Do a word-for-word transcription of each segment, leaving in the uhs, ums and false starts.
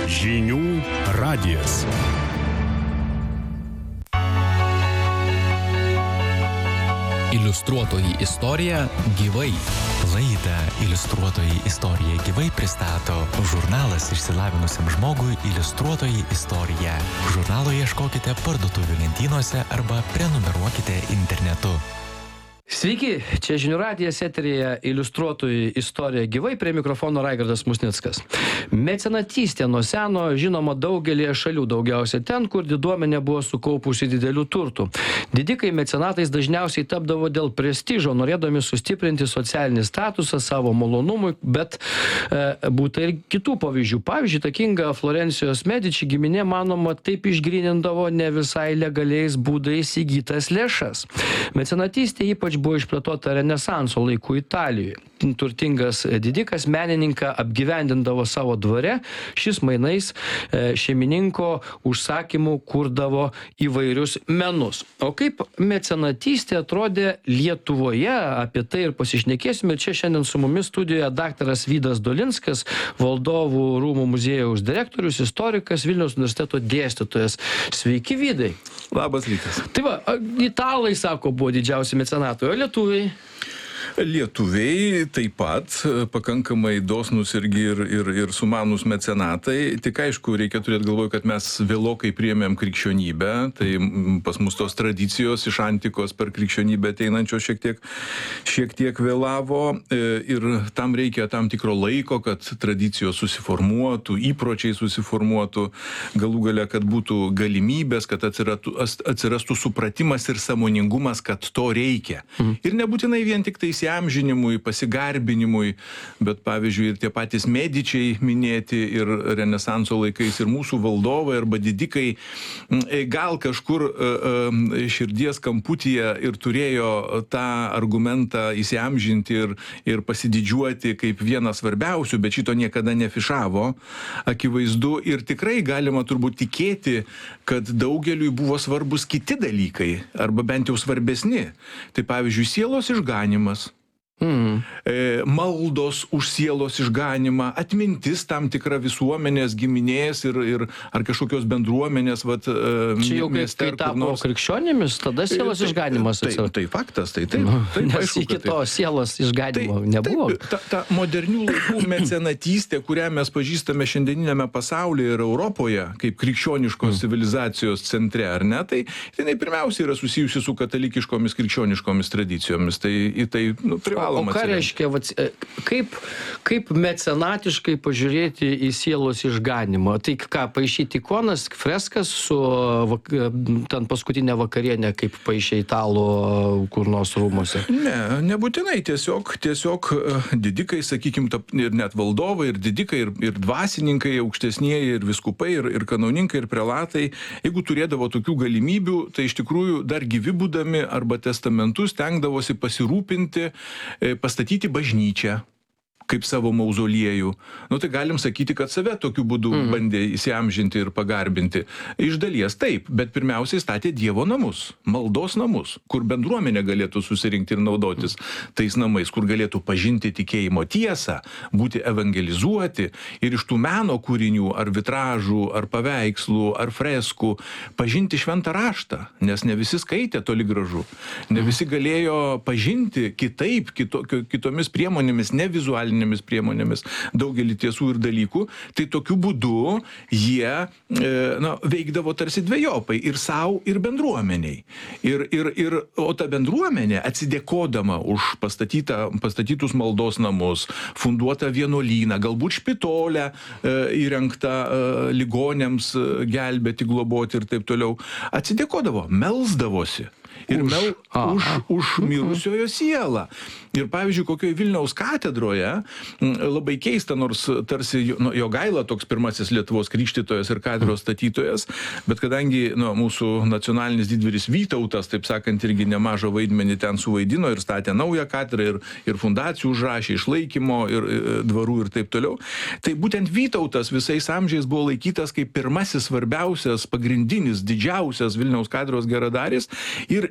Žinių radijas. Iliustruotoji istorija gyvai. Laidą Iliustruotoji istorija gyvai pristato žurnalas išsilavinusiam žmogui Iliustruotoji istorija. Žurnalo ieškokite parduotuvių lentynose arba prenumeruokite internetu. Sveiki, čia Žinių radijas, eteryje Iliustruotoji istorija gyvai, prie mikrofono Raigardas Musnickas. Mecenatystė nuo seno žinoma daugelį šalių, daugiausia ten, kur diduomenė buvo sukaupusi didelių turtų. Didikai mecenatais dažniausiai tapdavo dėl prestižo, norėdami sustiprinti socialinį statusą savo malonumui, bet e, būta ir kitų pavyzdžių. Pavyzdžiui, takinga Florencijos Medici giminė, manoma, taip išgrynindavo ne visai legaliais būdais įgytas lėšas. Mecenatystė ypač buvo išplėtota Renesanso laikų Italijoje. Turtingas didikas menininką apgyvendindavo savo dvare, šis mainais šeimininko užsakymų kurdavo įvairius menus. O kaip mecenatystė atrodė Lietuvoje, apie tai ir pasišnekėsime. Čia šiandien su mumis studijoje daktaras Vydas Dolinskas, Valdovų rūmų muziejaus direktorius, istorikas, Vilniaus universiteto dėstytojas. Sveiki, Vydai. Labas rytas. Tai va, italai, sako, buvo didžiausi mecenatai, o lietuviai? Lietuviai taip pat pakankamai dosnus irgi ir, ir, ir sumanus mecenatai. Tik aišku, reikia turėti galvoj, kad mes vėlokai priėmėm krikščionybę, tai pas mus tos tradicijos iš antikos per krikščionybę ateinančios šiek tiek, šiek tiek vėlavo ir tam reikia tam tikro laiko, kad tradicijos susiformuotų, įpročiai susiformuotų, galų gale, kad būtų galimybės, kad atsirastų, atsirastų supratimas ir sąmoningumas, kad to reikia. Mhm. Ir nebūtinai vien tik tai įamžinimui, pasigarbinimui, bet pavyzdžiui ir tie patys Medičiai minėti ir Renesanso laikais ir mūsų valdovai arba didikai gal kažkur širdies kamputyje ir turėjo tą argumentą įsiamžinti ir, ir pasididžiuoti kaip vienas svarbiausių, bet šito niekada nefišavo, akivaizdu, ir tikrai galima turbūt tikėti, kad daugeliui buvo svarbus kiti dalykai, arba bent jau svarbesni. Tai pavyzdžiui, sielos išganimas. Mm. Maldos už sielos išganimą, atmintis tam tikra visuomenės, giminės ir, ir ar kažkokios bendruomenės. Vat, čia jau kaip kai tapo nors krikščionimis, tada sielos tai, išganimas atsirado. Tai, tai faktas, tai taip. taip Nes aišku, iki to taip. Sielos išganimo tai, nebuvo. Taip, ta, ta modernių laikų mecenatystė, kurią mes pažįstame šiandieninėme pasaulyje ir Europoje, kaip krikščioniškos mm. civilizacijos centre, ar ne, tai tai pirmiausia yra susijusi su katalikiškomis krikščioniškomis tradicijomis. Tai, tai nu, privaloma. O ką reiškia, kaip, kaip mecenatiškai pažiūrėti į sielos išganimą? Tai ką, paišyti ikonas, freskas su ten paskutinė vakarienė, kaip paišė italų kur nors rūmuose? Ne, nebūtinai. Tiesiog, tiesiog didikai, sakykim, ir net valdovai, ir didikai, ir, ir dvasininkai, aukštesnieji, ir viskupai, ir, ir kanauninkai, ir prelatai, jeigu turėdavo tokių galimybių, tai iš tikrųjų dar gyvi būdami arba testamentus stengdavosi pasirūpinti, pastatyti bažnyčią kaip savo mauzoliejų. Nu, tai galim sakyti, kad save tokiu būdu mm. bandė įsiamžinti ir pagarbinti. Iš dalies taip, bet pirmiausiai statė Dievo namus, maldos namus, kur bendruomenė galėtų susirinkti ir naudotis mm. tais namais, kur galėtų pažinti tikėjimo tiesą, būti evangelizuoti ir iš tų meno kūrinių, ar vitražų, ar paveikslų, ar freskų, pažinti šventą raštą, nes ne visi skaitė toli gražu, ne visi galėjo pažinti kitaip, kito, kitomis priemonėmis, ne vizualinėmis priemonėmis daugelį tiesų ir dalykų, tai tokiu būdu jie e, na, veikdavo tarsi dvejopai ir savo, ir bendruomeniai. Ir, ir, ir, o ta bendruomenė, atsidėkodama už pastatytą, pastatytus maldos namus, funduotą vienuolyną, galbūt špitolę e, įrengtą e, ligonėms e, gelbėti, globoti ir taip toliau, atsidėkodavo, melsdavosi. Ir už, mel, a, už, a. už mirusiojo sielą. Ir pavyzdžiui, kokioje Vilniaus katedroje, labai keista, nors tarsi nu, Jogaila toks pirmasis Lietuvos krikštytojas ir katedros statytojas, bet kadangi nu, mūsų nacionalinis didvyris Vytautas, taip sakant, irgi nemažą vaidmenį ten suvaidino ir statė naują katedrą ir, ir fundacijų užrašė, išlaikymo ir, ir dvarų ir taip toliau, tai būtent Vytautas visais amžiais buvo laikytas kaip pirmasis svarbiausias, pagrindinis, didžiausias Vilniaus katedros geradaris ir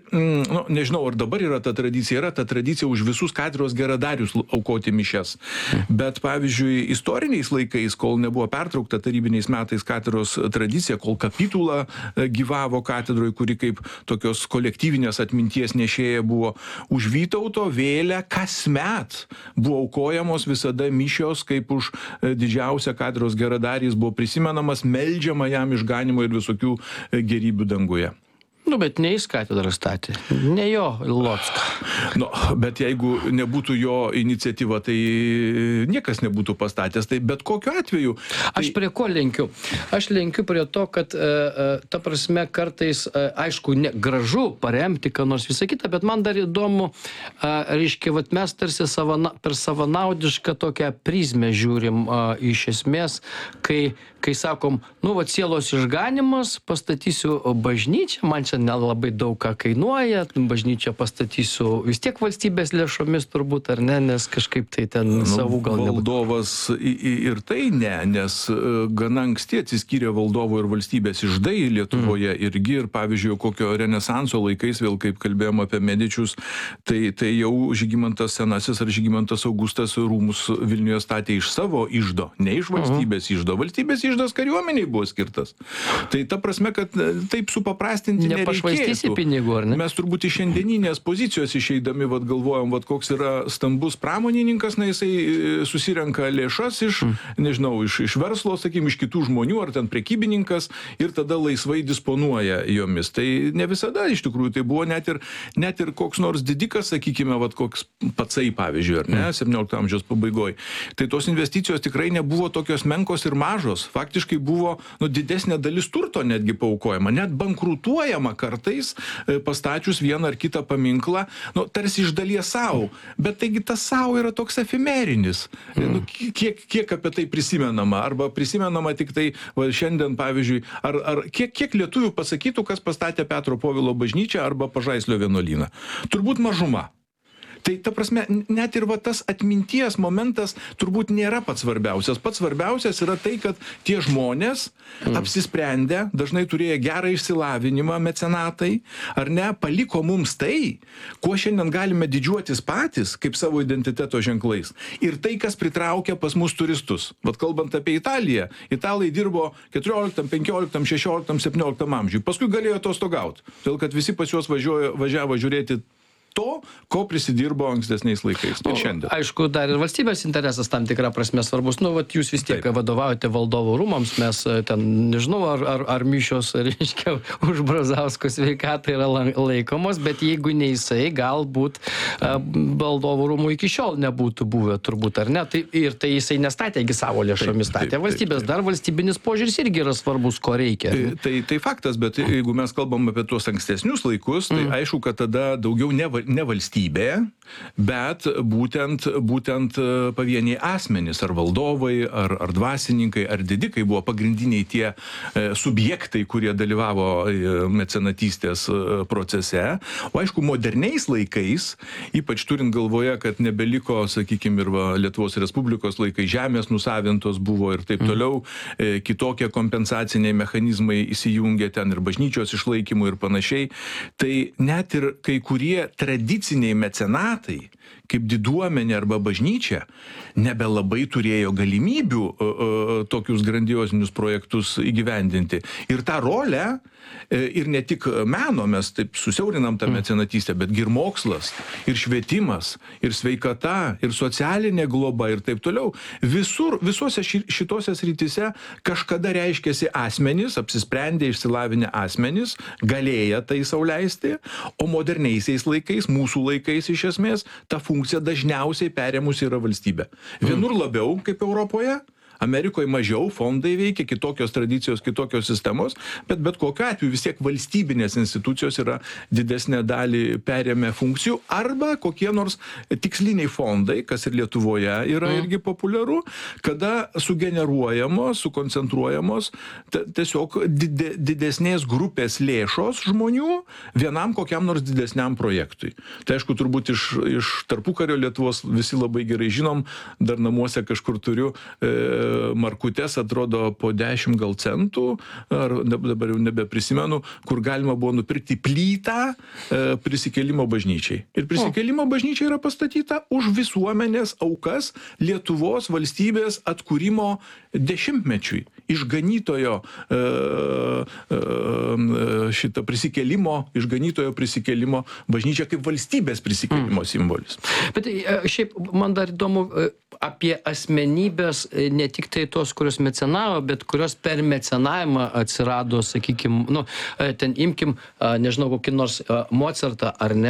mm, nu, nežinau, ar dabar yra ta tradicija, yra ta tradicija už visus katedros geradarius aukoti mišias. Bet, pavyzdžiui, istoriniais laikais, kol nebuvo pertraukta tarybiniais metais katedros tradicija, kol kapitula gyvavo katedroje, kuri kaip tokios kolektyvinės atminties nešėja buvo, už Vytauto vėlę kasmet buvo aukojamos visada mišios, kaip už didžiausią katedros geradarį jis buvo prisimenamas, meldžiama jam išganimo ir visokių gerybių danguje. Nu, bet ne jis katedrą statė, ne jo Locką. Nu, bet jeigu nebūtų jo iniciatyva, tai niekas nebūtų pastatęs. Tai bet kokiu atveju... Tai... Aš prie ko lenkiu? Aš lenkiu prie to, kad, e, ta prasme, kartais, e, aišku, ne, gražu paremti, ką nors visą kitą, bet man dar įdomu, e, reiškia, vat mes tarsi savana, per savanaudišką tokią prizmę žiūrim e, iš esmės, kai, kai sakom, nu, vat sielos išganimas, pastatysiu bažnyčią, man čia nelabai daug ką kainuoja, bažnyčią pastatysiu vis tiek valstybės lėšomis turbūt, ar ne, nes kažkaip tai ten nu, savų gal nebūtų. Valdovas ir tai ne, nes gana anksti atsiskyrė valdovo ir valstybės iždai Lietuvoje mm. irgi, ir pavyzdžiui, kokio renesanso laikais, vėl kaip kalbėjom apie Medičius, tai, tai jau Žygimantas Senasis ar Žygimantas Augustas rūmus Vilniuje statė iš savo iždo, ne iš valstybės mm. iždo. Valstybės iždas kariuomeniai buvo skirtas. Tai ta prasme, kad taip supaprastinti ne pašvaistysi pinigų, ar ne? Mes turbūt iš šiandieninės pozicijos išeidami, vat, galvojam, vat, koks yra stambus pramonininkas, na jisai susirenka lėšas iš, mm. nežinau, iš, iš verslo, sakykim, iš kitų žmonių, ar ten prekybininkas, ir tada laisvai disponuoja jomis. Tai ne visada, iš tikrųjų, tai buvo net ir, net ir koks nors didikas, sakykime, vat, koks Pacai, pavyzdžiui, ar ne, mm. septyniolikto amžiaus pabaigoje. Tai tos investicijos tikrai nebuvo tokios menkos ir mažos. Faktiškai buvo, nu, didesnė dalis turto netgi paaukojama, net bankrutuojama kartais pastačius vieną ar kitą paminklą, nu, tarsi iš dalies savo, bet taigi tas savo yra toks efemerinis. Mm. Nu, kiek, kiek apie tai prisimenama, arba prisimenama tik tai, va, šiandien, pavyzdžiui, ar, ar kiek, kiek lietuvių pasakytų, kas pastatė Petro Povilo bažnyčią arba Pažaislio vienuolyną. Turbūt mažuma. Tai ta prasme, net ir va tas atminties momentas turbūt nėra pats svarbiausias. Pats svarbiausias yra tai, kad tie žmonės mm. apsisprendę, dažnai turėję gerą išsilavinimą, mecenatai, ar ne, paliko mums tai, kuo šiandien galime didžiuotis patys, kaip savo identiteto ženklais. Ir tai, kas pritraukia pas mus turistus. Vat kalbant apie Italiją, italai dirbo keturioliktam, penkioliktam, šešioliktam, septynioliktam amžiui. Paskui galėjo atostogauti, todėl kad visi pas juos važiuoja, važiavo žiūrėti to, ko prisidirbo ankstesniais laikais. Ir šiandien. Aišku, dar ir valstybės interesas tam tikrą prasme svarbus. Nu, vat jūs vis tiek Taip. vadovaujate valdovų rūmams, mes ten, nežinau, ar, ar, ar mišios, reiškia, už Brazausko sveikatą yra laikomos, bet jeigu ne jisai, galbūt valdovų rūmų iki šiol nebūtų buvę, turbūt, ar ne? Tai, ir tai jisai nestatėgi savo lėšomis, statė valstybės. Dar valstybinis požiūris irgi yra svarbus, ko reikia. Tai, tai, tai faktas, bet jeigu mes kalbam apie tuos ankstesnius laikus, tai mm. aišku, kad tada daugiau ne ne valstybė, bet būtent, būtent pavieniai asmenys, ar valdovai, ar, ar dvasininkai, ar didikai buvo pagrindiniai tie subjektai, kurie dalyvavo mecenatystės procese. O aišku, moderniais laikais, ypač turint galvoje, kad nebeliko, sakykime, ir va, Lietuvos Respublikos laikai, žemės nusavintos buvo ir taip toliau, kitokie kompensaciniai mechanizmai įsijungė ten ir bažnyčios išlaikymų ir panašiai. Tai net ir kai kurie tradiciniai mecenatai, kaip diduomenė arba bažnyčia, nebelabai turėjo galimybių uh, uh, tokius grandiozinius projektus įgyvendinti. Ir tą rolę, ir ne tik meno, mes taip susiaurinam tą mecenatystę, bet ir mokslas, ir švietimas, ir sveikata, ir socialinė globa, ir taip toliau. Visur, visuose šitose srityse kažkada reiškėsi asmenys, apsisprendę išsilavinę asmenys, galėję tai sau leisti, o moderniaisiais laikais, mūsų laikais iš esmės, ta funkcija dažniausiai perėmus yra valstybė. Vienur labiau, kaip Europoje, Amerikoje mažiau, fondai veikia, kitokios tradicijos, kitokios sistemos, bet bet kokiu atveju vis tiek valstybinės institucijos yra didesnė dalį perėmę funkcijų, arba kokie nors tiksliniai fondai, kas ir Lietuvoje yra mm. irgi populiaru, kada sugeneruojamos, sukoncentruojamos tiesiog dide, didesnės grupės lėšos žmonių vienam kokiam nors didesniam projektui. Tai aišku, turbūt iš, iš tarpukario Lietuvos visi labai gerai žinom, dar namuose kažkur turiu, e, markutes, atrodo, po dešimt gal centų, ar dabar jau nebeprisimenu, kur galima buvo nupirkti plytą prisikėlimo bažnyčiai. Ir prisikėlimo bažnyčia yra pastatyta už visuomenės aukas Lietuvos valstybės atkūrimo dešimtmečiui. Išganytojo e, e, šitą prisikėlimo, išganytojo prisikėlimo bažnyčia kaip valstybės prisikėlimo mm. simbolis. Bet šiaip man dar įdomu apie asmenybės, ne tik tai tos, kurios mecenavo, bet kurios per mecenavimą atsirado, sakykime, nu, ten imkim, nežinau, kokį nors Mozartą ar ne,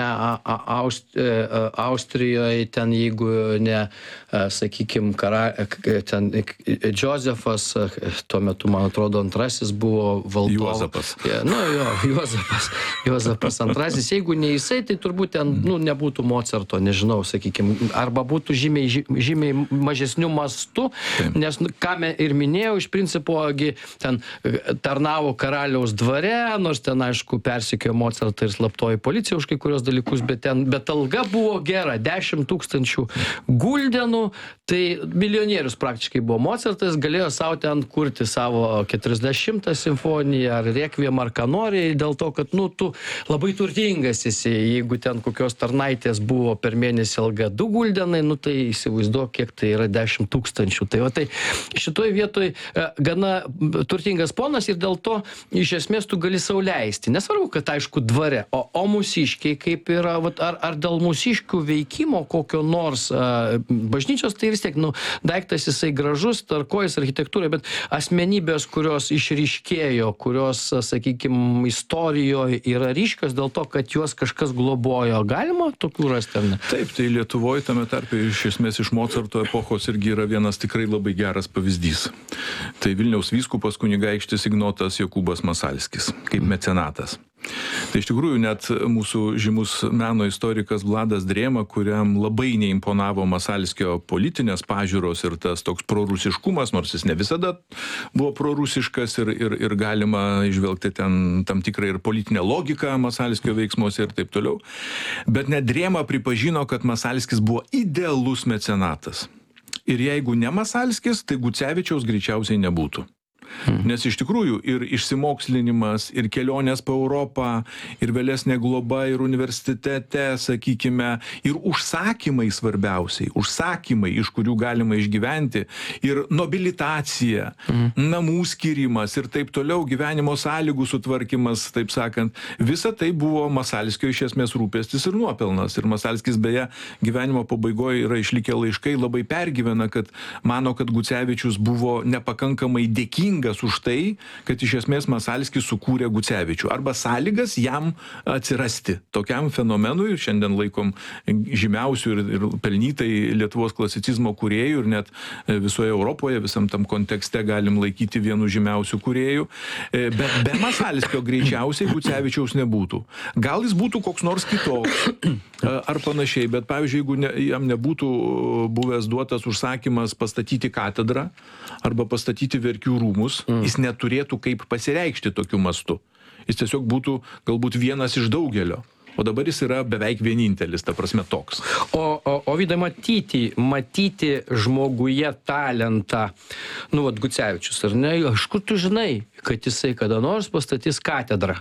Aust, Austrijoje, ten jeigu ne, sakykime, kara, ten Džozefas, tuo metu, man atrodo, antrasis buvo valdovas. Juozapas. Ja, nu, jo, Juozapas, Juozapas antrasis. Jeigu ne jisai, tai turbūt ten, nu, nebūtų Mozarto, nežinau, sakykime, arba būtų žymiai, žymiai mažesnių mastų, Taip. Nes, ką ir minėjau, iš principo, ten tarnavo karaliaus dvare, nors ten, aišku, persikėjo Mozartą ir slaptoji policija už kai kurios dalykus, bet ten, bet alga buvo gera, dešimt tūkstančių guldenų, tai milijonierius praktiškai buvo. Mozartas galėjo savo ten kurti savo keturiasdešimtą simfoniją, ar rekviem, ar ką nori, dėl to, kad, nu, tu labai turtingas esi, jeigu ten kokios tarnaitės buvo per mėnesį alga du guldenai, nu, tai įsivaizduok, kiek tai yra dešimt tūkstančių. Tai, o tai šitoj vietoj e, gana turtingas ponas ir dėl to iš esmės tu gali sau leisti. Nesvarbu, kad aišku dvare, o, o mūsiškiai kaip yra, vat, ar, ar dėl mūsiškių veikimo kokio nors e, bažnyčios, tai vis tiek, nu, daiktas jisai gražus, tarkojas architektūrai, bet asmenybės, kurios išryškėjo, kurios, sakykime, istorijoje yra ryškios dėl to, kad juos kažkas globojo. Galima tokių rasti, ar ne? Taip, tai Lietuvoje tame tarpe iš esmės iš Mozarto epochos irgi yra vienas tikrai labai geras pavyzdys. Tai Vilniaus vyskupas kunigaikštis Ignotas Jokūbas Masalskis, kaip mecenatas. Tai iš tikrųjų net mūsų žymus meno istorikas Vladas Drėma, kuriam labai neimponavo Masalskio politinės pažiūros ir tas toks prorusiškumas, nors jis ne visada buvo prorusiškas ir, ir, ir galima išvelgti ten tam tikrą ir politinę logiką Masalskio veiksmuose ir taip toliau. Bet net Drėma pripažino, kad Masalskis buvo idealus mecenatas. Ir jeigu ne Masalskis, tai Gucevičiaus greičiausiai nebūtų. Hmm. Nes iš tikrųjų ir išsimokslinimas, ir kelionės po Europą, ir vėlesnė globa, ir universitete, sakykime, ir užsakymai svarbiausiai, užsakymai, iš kurių galima išgyventi, ir nobilitacija, hmm. namų skirimas ir taip toliau, gyvenimo sąlygų sutvarkymas, taip sakant, visa tai buvo Masalskio iš esmės rūpestis ir nuopelnas. Ir Masalskis beje gyvenimo pabaigoje yra išlikę laiškai, labai pergyvena, kad mano, kad Gucevičius buvo nepakankamai dėkingas už tai, kad iš esmės Masalskis sukūrė Gucevičių arba sąlygas jam atsirasti tokiam fenomenui, šiandien laikom žymiausių ir, ir pelnytai Lietuvos klasicizmo kūrėjų ir net visoje Europoje, visam tam kontekste galim laikyti vienu žymiausių kūrėjų, bet be Masalskio greičiausiai Gucevičiaus nebūtų. Gal jis būtų koks nors kitoks ar panašiai, bet pavyzdžiui, jeigu ne, jam nebūtų buvęs duotas užsakymas pastatyti katedrą arba pastatyti Verkių rūmus, Mm. jis neturėtų kaip pasireikšti tokiu mastu. Jis tiesiog būtų galbūt vienas iš daugelio. O dabar jis yra beveik vienintelis, ta prasme toks. O, o, o Vida, matyti, matyti žmoguje talentą, nu, vat Gucevičius, ar ne? Iš kur tu žinai, kad jisai kada nors pastatys katedrą?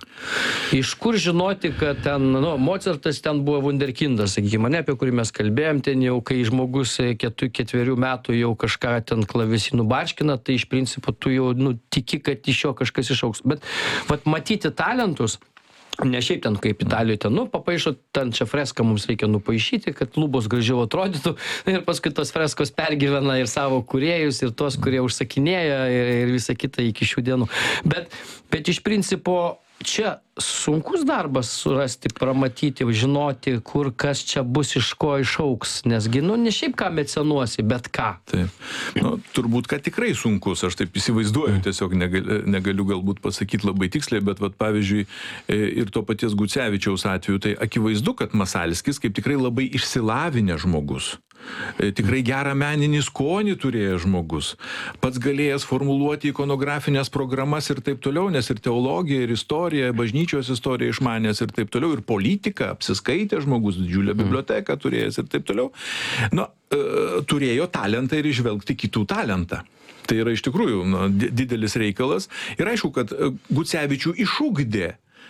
Iš kur žinoti, kad ten, nu, Mozartas ten buvo wunderkindas, sakykime, ne, apie kurį mes kalbėjom, ten jau, kai žmogus ketu, ketverių metų jau kažką ten klavesinų barškina, tai iš principo tu jau, nu, tiki, kad iš jo kažkas išaugs. Bet, vat, matyti talentus, ne šiaip ten kaip Italijoje ten, nu, papaišo, ten čia freską mums reikia nupaišyti, kad lubos gražiau atrodytų ir paskui tos freskos pergyvena ir savo kūrėjus, ir tos, kurie užsakinėja ir, ir visą kitą iki šių dienų. Bet, bet iš principo čia sunkus darbas surasti, pramatyti, žinoti, kur kas čia bus, iš ko išauks, nesgi, nu, ne šiaip ką mecenuosi, bet ką. Taip. Nu, turbūt, kad tikrai sunkus, aš taip įsivaizduoju, tiesiog negaliu, negaliu galbūt pasakyti labai tiksliai, bet, vat, pavyzdžiui, ir to paties Gucevičiaus atveju, tai akivaizdu, kad Masalskis kaip tikrai labai išsilavinęs žmogus. Tikrai gerą meninį skonį turėjo žmogus, pats galėjęs formuluoti ikonografinės programas ir taip toliau, nes ir teologija, ir istorija, bažnyčios istorija išmanęs ir taip toliau, ir politika, apsiskaitė žmogus, didžiulę biblioteką turėjęs ir taip toliau. Nu, turėjo talentą ir išvelgti kitų talentą. Tai yra iš tikrųjų na, didelis reikalas. Ir aišku, kad Gucevičių išugdė.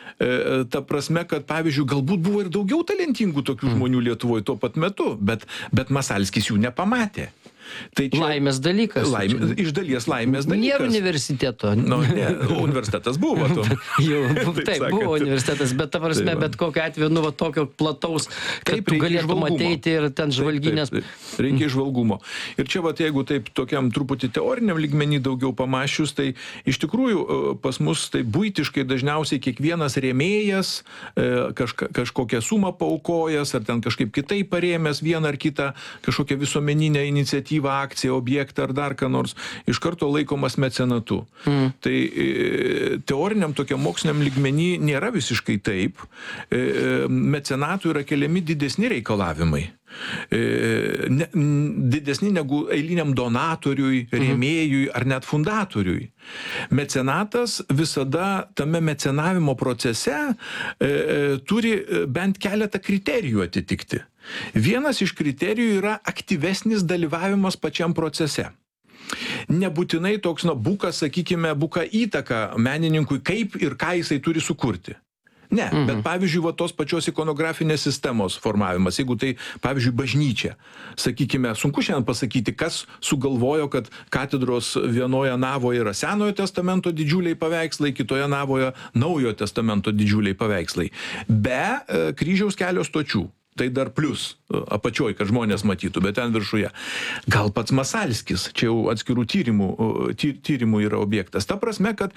Ta prasme, kad pavyzdžiui, galbūt buvo ir daugiau talentingų tokių žmonių Lietuvoje tuo pat metu, bet, bet Masalskis jų nepamatė. Tai čia laimės dalykas. Laimė, iš dalies laimės dalykas. Nėra universiteto. Nu, ne, universitetas buvo. Jau, taip, taip buvo universitetas, bet ta prasme, tai bet kokiu atveju, nu, va, tokio plataus, kad taip, tu galėtum ateiti ir ten žvalginės. Taip, taip, taip. Reikia žvalgumo. Ir čia, va, jeigu taip tokiam truputį teoriniam lygmenį daugiau pamašius, tai iš tikrųjų pas mus tai buitiškai dažniausiai kiekvienas rėmėjas kažka, kažkokią sumą paukojęs, ar ten kažkaip kitaip parėmęs vieną ar kitą kažkokią visuomeninę iniciatyvą, akciją, objektą ar dar ką nors, iš karto laikomas mecenatu. Mm. Tai e, teoriniam tokiam moksliniam lygmenį nėra visiškai taip. E, mecenatų yra keliami didesni reikalavimai. E, ne, didesni negu eiliniam donatoriui, rėmėjui ar net fundatoriui. Mecenatas visada tame mecenavimo procese e, e, turi bent keletą kriterijų atitikti. Vienas iš kriterijų yra aktyvesnis dalyvavimas pačiam procese. Nebūtinai toks, na, bukas, sakykime, buka įtaka menininkui, kaip ir ką jisai turi sukurti. Ne, mhm. bet pavyzdžiui, va, tos pačios ikonografinės sistemos formavimas, jeigu tai, pavyzdžiui, bažnyčia. Sakykime, sunku šiandien pasakyti, kas sugalvojo, kad katedros vienoje navoje yra Senojo testamento didžiuliai paveikslai, kitoje navoje Naujojo testamento didžiuliai paveikslai. Be e, kryžiaus kelio stočių. Tai dar plus apačioj, kad žmonės matytų, bet ten viršuje. Gal pats Masalskis, čia jau atskirų tyrimų, ty, tyrimų yra objektas. Ta prasme, kad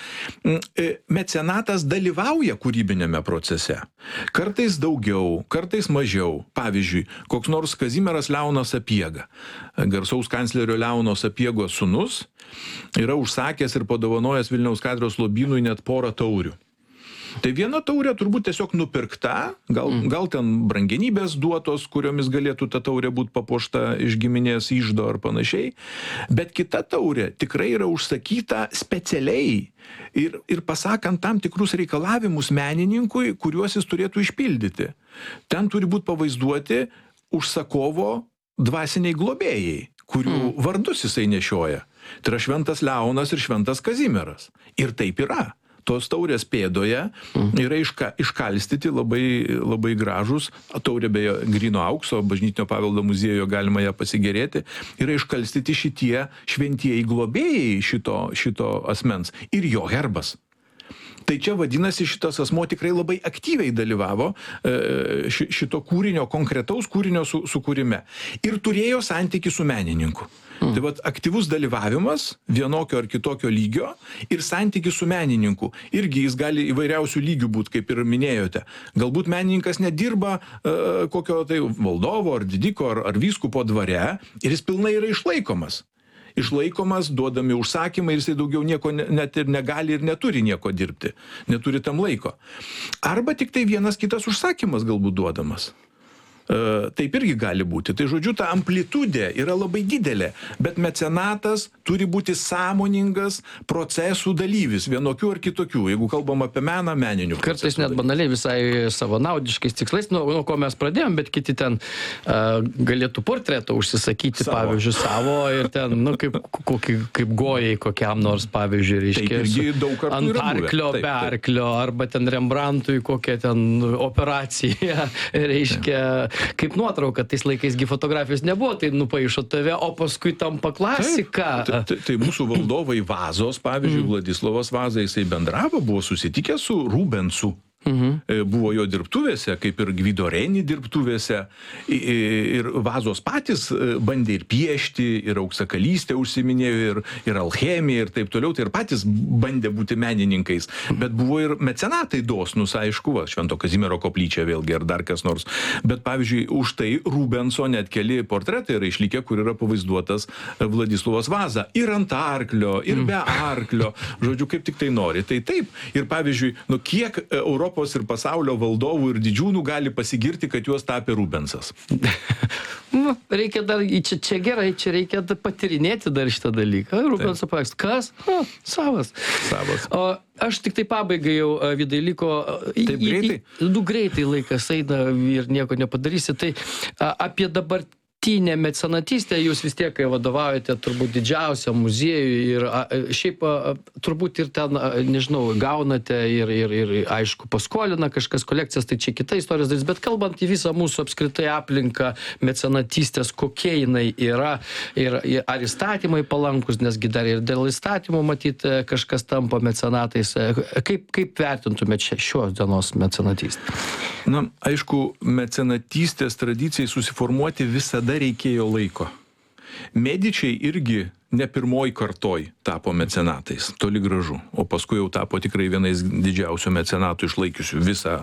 mecenatas dalyvauja kūrybinėme procese. Kartais daugiau, kartais mažiau. Pavyzdžiui, koks nors Kazimieras Leonas Sapiega, garsaus kanclerio Leono Sapiegos sūnus, yra užsakęs ir padovanojęs Vilniaus katedros lobynui net porą taurių. Tai viena taurė turbūt tiesiog nupirkta, gal, gal ten brangenybės duotos, kuriomis galėtų ta taurė būti papuošta iš giminės iždo ar panašiai, bet kita taurė tikrai yra užsakyta specialiai ir, ir pasakant tam tikrus reikalavimus menininkui, kuriuos jis turėtų išpildyti. Ten turi būti pavaizduoti užsakovo dvasiniai globėjai, kurių vardus jisai nešioja. Tai yra Šventas Leonas ir Šventas Kazimieras. Ir taip yra. Tos taurės pėdoje yra iška, iškalstyti labai, labai gražus, taurė beje gryno aukso, bažnytinio paveldo muziejuje galima ją pasigėrėti, yra iškalstyti šitie šventieji globėjai šito, šito asmens ir jo herbas. Tai čia vadinasi, šitas asmo tikrai labai aktyviai dalyvavo e, šito kūrinio, konkretaus kūrinio su, sukūrime ir turėjo santykį su menininku. Mm. Tai vat aktyvus dalyvavimas vienokio ar kitokio lygio ir santykis su menininku. Irgi jis gali įvairiausių lygių būti, kaip ir minėjote. Galbūt menininkas nedirba e, kokio tai valdovo ar didiko ar, ar vyskupo dvare ir jis pilnai yra išlaikomas. Išlaikomas, duodami užsakymai ir jisai daugiau nieko net ir negali ir neturi nieko dirbti. Neturi tam laiko. Arba tik tai vienas kitas užsakymas galbūt duodamas. Taip irgi gali būti. Tai žodžiu, ta amplitudė yra labai didelė, bet mecenatas turi būti sąmoningas procesų dalyvis, vienokių ar kitokių, jeigu kalbam apie meną, meninių procesų. Kartais net dalyvis. banaliai visai savanaudiškais tikslais, nuo, nuo ko mes pradėjom, bet kiti ten uh, galėtų portretą užsisakyti, savo. pavyzdžiui, savo ir ten, nu, kaip, kokį, kaip gojai kokiam nors, pavyzdžiui, reiškia, ant arklio, taip, be arklio, arba ten Rembrandtui kokią ten operaciją, reiškia, kaip nuotrauka, tais laikais gi fotografijos nebuvo, tai nupaišo tave, o paskui tampa klasika. Tai, tai, tai mūsų valdovai Vazos, pavyzdžiui, mm. Vladislovas Vaza, jisai bendravo, buvo susitikęs su Rubensu. Mhm. Buvo jo dirbtuvėse, kaip ir Gvido Reni dirbtuvėse, ir Vazos patys bandė ir piešti, ir auksakalystę užsiminėjo, ir, ir alchemiją, ir taip toliau, tai ir patys bandė būti menininkais, bet buvo ir mecenatai dosnus, aišku, va, Švento Kazimiero koplyčia vėlgi, ar dar kas nors, bet pavyzdžiui, už tai Rubenso net keli portretai yra išlikę, kur yra pavaizduotas Vladislovas Vaza, ir ant arklio, ir be arklio, žodžiu, kaip tik tai nori, tai taip, ir pavyzdžiui, nu kiek Europos ir pasaulio valdovų ir didžiūnų gali pasigirti, kad juos tapė Rubensas. Nu, reikia dar, čia, čia gerai, čia reikia patyrinėti dar šitą dalyką. Rubenso paveikslas. Kas? O, savas. Savas. O aš tik tai pabaigai jau, Vidai, liko... Taip greitai? Nu, greitai laikas eina ir nieko nepadarysi. Tai a, apie dabar nuolatinė mecenatystė, jūs vis tiek, kai vadovaujate turbūt didžiausiam muziejui ir a, šiaip a, turbūt ir ten, a, nežinau, gaunate ir, ir, ir aišku, paskolina kažkas kolekcijas, tai čia kita istorijos dalis, bet kalbant į visą mūsų apskritai aplinką mecenatystės, kokia jinai yra ir, ir ar įstatymai palankus, nesgi dar ir dėl įstatymų matyt kažkas tampa mecenatais. Kaip, kaip vertintumėte šios dienos mecenatystę? Na, aišku, mecenatystės tradicijai susiformuoti visada reikėjo laiko. Medičiai irgi ne pirmoji kartoj tapo mecenatais, toli gražu, o paskui jau tapo tikrai vienais didžiausių mecenatų išlaikiusių visą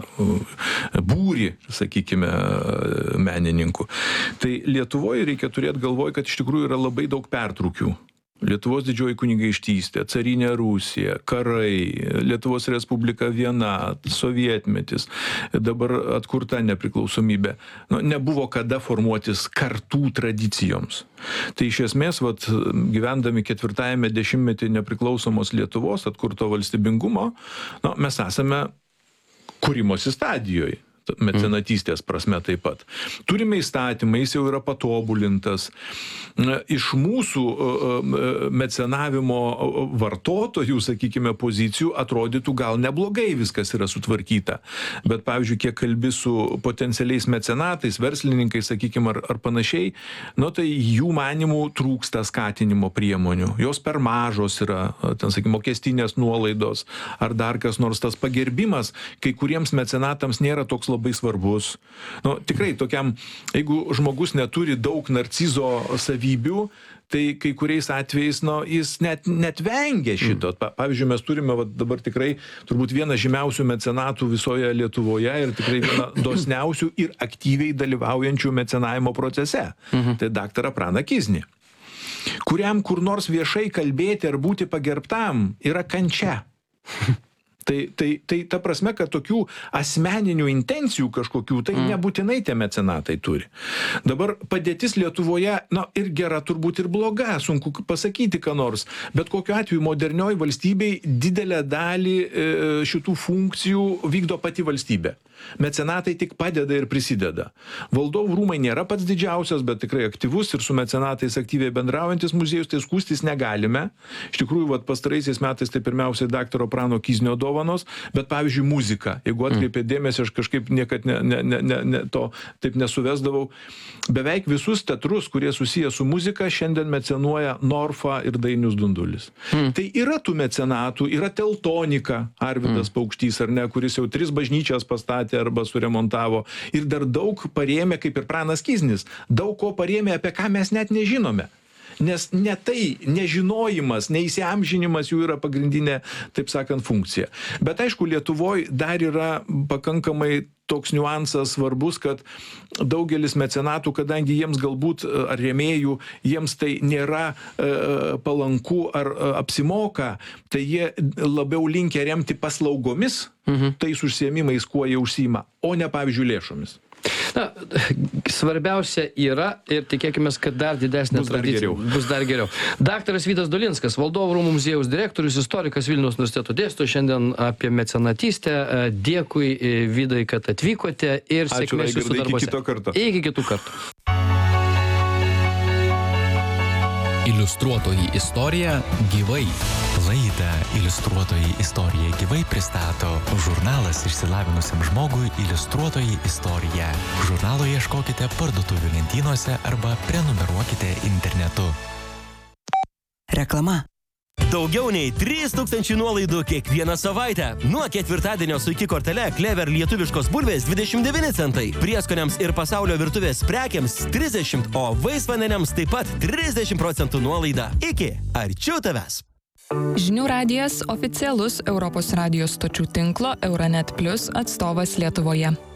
būrį, sakykime, menininkų. Tai Lietuvoje reikia turėti galvoj, kad iš tikrųjų yra labai daug pertrūkių. Lietuvos didžioji kunigaikštystė, carinė Rusija, karai, Lietuvos Respublika viena, sovietmetis, dabar atkurta nepriklausomybė. Nu, nebuvo kada formuotis kartų tradicijoms. Tai iš esmės, vat, gyvendami ketvirtajame dešimtmetį nepriklausomos Lietuvos atkurto valstybingumo, nu, mes esame kūrimosi stadijoje. Mecenatystės prasme taip pat. Turime įstatymą, jis jau yra patobulintas. Iš mūsų mecenavimo vartotojų, sakykime, pozicijų atrodytų gal neblogai viskas yra sutvarkyta. Bet, pavyzdžiui, kiek kalbi su potencialiais mecenatais, verslininkais, sakykime, ar, ar panašiai, nu tai jų manimų trūksta skatinimo priemonių. Jos per mažos yra, ten, sakykime, mokestinės nuolaidos, ar dar kas nors tas pagerbimas, kai kuriems mecenatams nėra toks labai svarbus. Nu, tikrai tokiam, jeigu žmogus neturi daug narcizo savybių, tai kai kuriais atvejais, nu, jis net, net vengia šito. Pavyzdžiui, mes turime va, dabar tikrai turbūt vieną žymiausių mecenatų visoje Lietuvoje ir tikrai vieną dosniausių ir aktyviai dalyvaujančių mecenavimo procese. Mhm. Tai daktarą Praną Kiznį, kuriam kur nors viešai kalbėti ar būti pagerbtam yra kančia. Tai, tai, tai ta prasme, kad tokių asmeninių intencijų kažkokių, tai mm. nebūtinai tie mecenatai turi. Dabar padėtis Lietuvoje, na, ir gera turbūt ir bloga, sunku pasakyti ką nors, bet kokiu atveju modernioji valstybei didelę dalį e, šitų funkcijų vykdo pati valstybė. Mecenatai tik padeda ir prisideda. Valdovų rūmai nėra pats didžiausias, bet tikrai aktyvus ir su mecenatais aktyviai bendraujantis muziejus, tai skųstis negalime. Iš tikrųjų, vat, pastaraisiais metais tai pirmiausiai daktaro Prano Kiznio dovanos, bet pavyzdžiui muzika. Jeigu atkreipė dėmesį, aš kažkaip niekad ne, ne, ne, ne, ne, to taip nesuvesdavau. Beveik visus teatrus, kurie susiję su muzika, šiandien mecenuoja Norfa ir Dainius Dundulis. Mm. Tai yra tų mecenatų, yra Teltonika, Arvydas mm. Paukštys, ar ne, kuris jau tris bažnyčias pastatė arba suremontavo. Ir dar daug parėmė, kaip ir Pranas Kiznis, daug ko parėmė, apie ką mes net nežinome. Nes ne tai, nežinojimas, neįsiamžinimas jų yra pagrindinė, taip sakant, funkcija. Bet aišku, Lietuvoje dar yra pakankamai toks niuansas svarbus, kad daugelis mecenatų, kadangi jiems galbūt ar rėmėjų, jiems tai nėra e, palanku ar e, apsimoka, tai jie labiau linkia remti paslaugomis, mhm. tais užsiėmimais, kuo jie užsiima, o ne, pavyzdžiui, lėšomis. Na, svarbiausia yra ir tikėkime, kad dar didesnė bus tradicija. Dar bus dar geriau. Daktaras Vytas Dolinskas, Valdovų rūmų muziejaus direktorius, istorikas, Vilniaus universiteto dėstytojas, šiandien apie mecenatystę. Dėkui, Vydai, kad atvykote ir sėkmės jūsų darbuose. Iki kito karto. Iki kitų kartų. Iliustruotoji istorija gyvai. Laidą Iliustruotoji istorija gyvai pristato žurnalas išsilavinusiam žmogui Iliustruotoji istorija. Žurnalo ieškokite parduotuvių lentynose arba prenumeruokite internetu. Reklama. Daugiau nei trys tūkstančiai nuolaidų kiekvieną savaitę. Nuo ketvirtadienio su iki kortele Clever lietuviškos bulvės dvidešimt devyni centai. Prieskoniams ir pasaulio virtuvės prekiams trisdešimt, o vaisvandeniams taip pat trisdešimt procentų nuolaida. Iki arčiau tavęs. Žinių radijas oficialus Europos radijos stočių tinklo Euronet Plus atstovas Lietuvoje.